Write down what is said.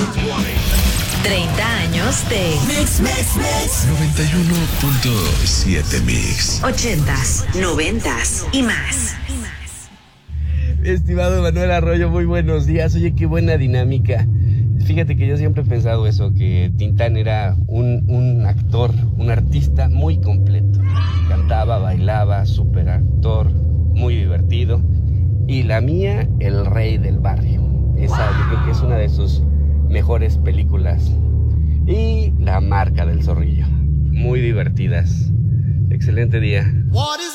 30 años de Mix. 91.7 Mix. 80s, 90s y más. Estimado Manuel Arroyo, muy buenos días. Oye, qué buena dinámica. Fíjate que yo siempre he pensado eso, que Tintán era un actor, un artista muy completo. Cantaba, bailaba, súper actor, muy divertido. Y la mía, El Rey del Barrio. Esa yo creo que es una de sus mejores películas. Y La Marca del Zorrillo. Muy divertidas. Excelente día. What is